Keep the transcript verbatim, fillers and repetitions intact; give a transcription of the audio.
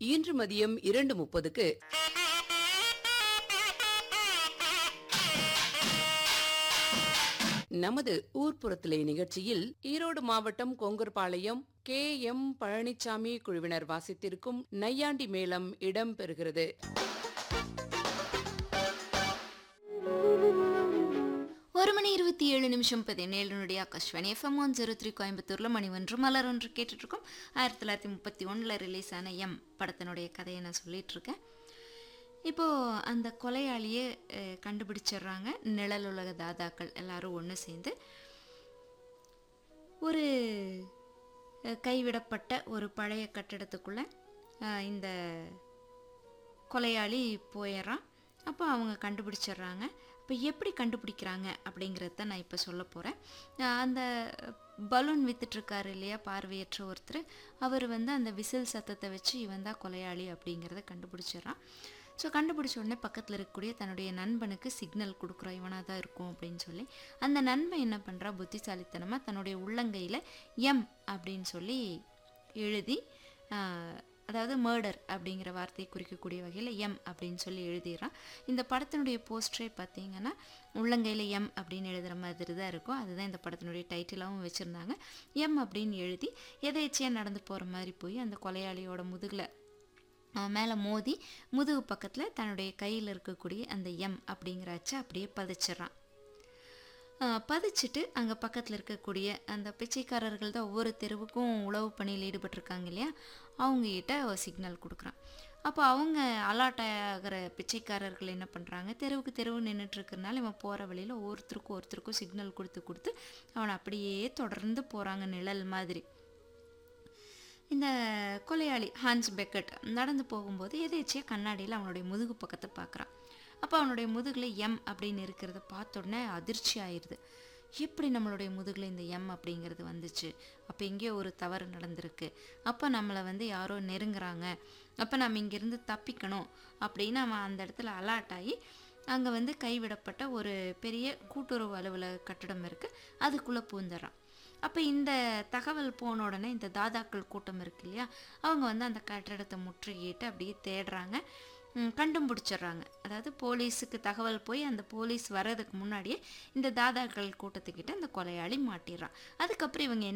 இன்று மதியம் இரண்டு முப்பதுக்கு நமது ஊர்ப்புறத்திலே நிகழ்ச்சியில் ஈரோடு மாவட்டம் கொங்கர்பாளையம் கே எம் பழனிசாமி குழுவினர் வாசித்திருக்கும் நையாண்டி மேளம் இடம் பெறுகிறது. ஒரு மணி இருபத்தி ஏழு நிமிஷம் பதினேழு நொடியா Akashvani FM one zero three கோயம்புத்தூர்ல மணி ஒன்று மலர் ஒன்று கேட்டுட்டு இருக்கோம். ஆயிரத்தி தொள்ளாயிரத்தி முப்பத்தி ஒன்னுல ரிலீஸ் ஆன எம் படத்தினுடைய கதையை நான் சொல்லிட்டு இருக்கேன். இப்போ அந்த கொலையாளியை கண்டுபிடிச்சிடுறாங்க. நிழல் உலக தாதாக்கள் எல்லாரும் ஒன்று சேர்ந்து ஒரு கைவிடப்பட்ட ஒரு பழைய கட்டிடத்துக்குள்ள இந்த கொலையாளி போயிடுறான். அப்போ அவங்க கண்டுபிடிச்சிடுறாங்க. இப்போ எப்படி கண்டுபிடிக்கிறாங்க அப்படிங்கிறத நான் இப்போ சொல்ல போகிறேன். அந்த பலூன் வித்துட்ருக்காரு இல்லையா பார்வையற்ற ஒருத்தர், அவர் வந்து அந்த விசில் சத்தத்தை வச்சு இவன் தான் கொலையாளி அப்படிங்கிறத கண்டுபிடிச்சிட்றான். ஸோ கண்டுபிடிச்ச உடனே பக்கத்தில் இருக்கக்கூடிய தன்னுடைய நண்பனுக்கு சிக்னல் கொடுக்குறோம் இவனாக தான் இருக்கும் அப்படின்னு சொல்லி. அந்த நண்பன் என்ன பண்ணுறா, புத்திசாலித்தனமாக தன்னுடைய உள்ளங்கையில் எம் அப்படின்னு சொல்லி எழுதி, அதாவது மர்டர் அப்படிங்கிற வார்த்தையை குறிக்கக்கூடிய வகையில் எம் அப்படின்னு சொல்லி எழுதிடுறான். இந்த படத்தினுடைய போஸ்டரே பார்த்தீங்கன்னா உள்ளங்கையில் எம் அப்படின்னு எழுதுகிற மாதிரி தான் இருக்கும். அதுதான் இந்த படத்தினுடைய டைட்டிலாகவும் வச்சுருந்தாங்க. எம் அப்படின்னு எழுதி எதேச்சியாக நடந்து போகிற மாதிரி போய் அந்த கொலையாளியோட முதுகில் மேலே மோதி முதுகு பக்கத்தில் தன்னுடைய கையில் இருக்கக்கூடிய அந்த எம் அப்படிங்கிற அச்சை அப்படியே பதிச்சிட்றான். பதிச்சுட்டு அங்கே பக்கத்தில் இருக்கக்கூடிய அந்த பிச்சைக்காரர்கள் தான் ஒவ்வொரு தெருவுக்கும் உளவு பணியில் ஈடுபட்டிருக்காங்க இல்லையா, அவங்ககிட்ட சிக்னல் கொடுக்குறான். அப்போ அவங்க அலாட் ஆகிற பிச்சைக்காரர்கள் என்ன பண்ணுறாங்க, தெருவுக்கு தெருவு நின்றுட்டுருக்கறனால இவன் போகிற வழியில் ஒருத்தருக்கும் ஒருத்தருக்கும் சிக்னல் கொடுத்து கொடுத்து அவனை அப்படியே தொடர்ந்து போகிறாங்க நிழல் மாதிரி. இந்த கொலையாளி ஹான்ஸ் பெக்கட் நடந்து போகும்போது எதேச்சியாக கண்ணாடியில் அவனுடைய முதுகு பக்கத்தை பார்க்குறான். அப்போ அவனுடைய முதுகில் எம் அப்படின்னு இருக்கிறத பார்த்த உடனே அதிர்ச்சி ஆயிடுது. எப்படி நம்மளுடைய முதுகில் இந்த எம் அப்படிங்கிறது வந்துச்சு, அப்போ எங்கேயோ ஒரு தவறு நடந்திருக்கு, அப்போ நம்மளை வந்து யாரோ நெருங்குறாங்க, அப்போ நம்ம இங்கேருந்து தப்பிக்கணும் அப்படின்னு அவன் அந்த இடத்துல அலாட் ஆகி அங்கே வந்து கைவிடப்பட்ட ஒரு பெரிய கூட்டுறவு அலுவலக கட்டடம் இருக்குது, அதுக்குள்ளே பூந்துடுறான். அப்போ இந்த தகவல் போன உடனே இந்த தாதாக்கள் கூட்டம் இருக்கு இல்லையா, அவங்க வந்து அந்த கட்டிடத்தை முற்றுகையிட்டு அப்படியே தேடுறாங்க, கண்டும் பிடிச்சிடுறாங்க. அதாவது போலீஸுக்கு தகவல் போய் அந்த போலீஸ் வர்றதுக்கு முன்னாடியே இந்த தாதாக்கள் கூட்டத்துக்கிட்ட இந்த கொலையாளி மாட்டிடுறான். அதுக்கப்புறம் இவங்க